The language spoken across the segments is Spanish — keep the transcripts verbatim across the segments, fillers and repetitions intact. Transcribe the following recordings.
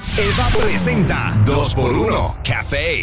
Eva presenta dos por uno Café.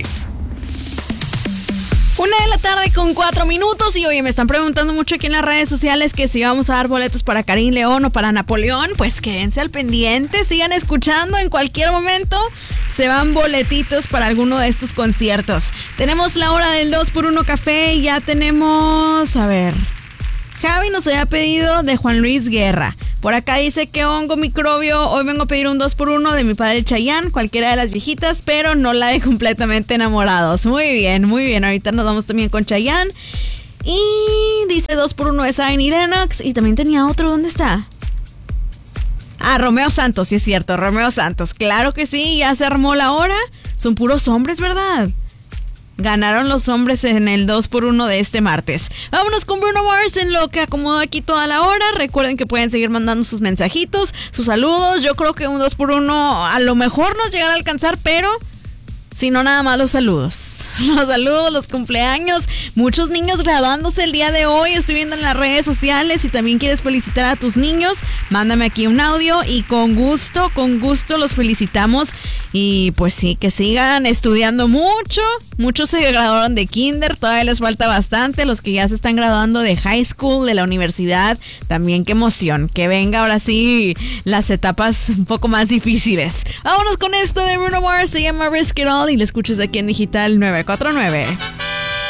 Una de la tarde con cuatro minutos y oye, me están preguntando mucho aquí en las redes sociales que si vamos a dar boletos para Karim León o para Napoleón. Pues quédense al pendiente, sigan escuchando, en cualquier momento se van boletitos para alguno de estos conciertos. Tenemos la hora del dos por uno Café y ya tenemos, a ver, Javi nos había pedido de Juan Luis Guerra. Por acá dice que hongo microbio, hoy vengo a pedir un dos por uno de mi padre Chayanne, cualquiera de las viejitas, pero no la de Completamente Enamorados. Muy bien, muy bien, ahorita nos vamos también con Chayanne. Y dice dos por uno de Zayn y Lennox, y también tenía otro, ¿dónde está? Ah, Romeo Santos, sí es cierto, Romeo Santos, claro que sí, ya se armó la hora, son puros hombres, ¿verdad? Ganaron los hombres en el dos por uno de este martes. Vámonos con Bruno Mars en lo que acomodo aquí toda la hora. Recuerden que pueden seguir mandando sus mensajitos, sus saludos. Yo creo que un dos por uno a lo mejor nos llegará a alcanzar, pero si no, nada más los saludos. Los saludos, los cumpleaños. Muchos niños graduándose el día de hoy. Estoy viendo en las redes sociales. Si también quieres felicitar a tus niños, mándame aquí un audio y con gusto, con gusto los felicitamos. Y pues sí, que sigan estudiando mucho. Muchos se graduaron de kinder, todavía les falta bastante. Los que ya se están graduando de high school, de la universidad, también qué emoción. Que venga ahora sí las etapas un poco más difíciles. Vámonos con esto de Bruno Mars, se llama Risk It All y lo escuchas aquí en Digital nueve cuatro nueve.